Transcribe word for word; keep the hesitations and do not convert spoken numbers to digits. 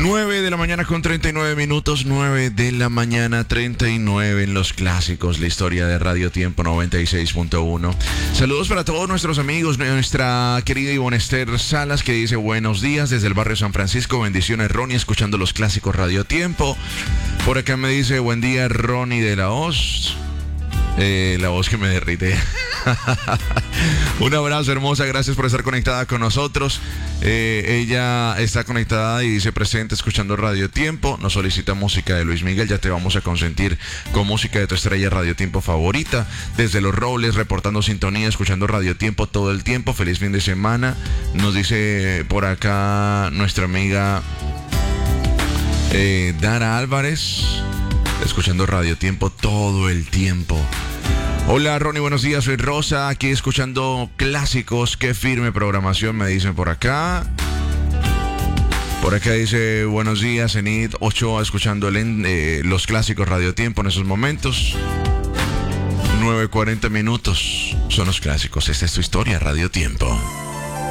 nueve de la mañana con treinta y nueve minutos, nueve de la mañana treinta y nueve en los clásicos, la historia de Radio Tiempo noventa y seis punto uno. Saludos para todos nuestros amigos, nuestra querida Ivonne Esther Salas que dice buenos días desde el barrio San Francisco, bendiciones Ronnie, escuchando los clásicos Radio Tiempo. Por acá me dice buen día Ronnie de la Voz. Eh, la voz que me derrite. Un abrazo hermosa, gracias por estar conectada con nosotros. eh, Ella está conectada y dice presente escuchando Radio Tiempo. Nos solicita música de Luis Miguel, ya te vamos a consentir con música de tu estrella Radio Tiempo favorita. Desde Los Robles, reportando sintonía, escuchando Radio Tiempo todo el tiempo. Feliz fin de semana. Nos dice por acá nuestra amiga eh, Dara Álvarez, escuchando Radio Tiempo todo el tiempo. Hola Ronnie, buenos días, soy Rosa, aquí escuchando clásicos, qué firme programación me dicen por acá. Por acá dice buenos días, Enid Ochoa, escuchando el, eh, los clásicos Radio Tiempo en esos momentos. nueve cuarenta minutos, son los clásicos, esta es tu historia Radio Tiempo.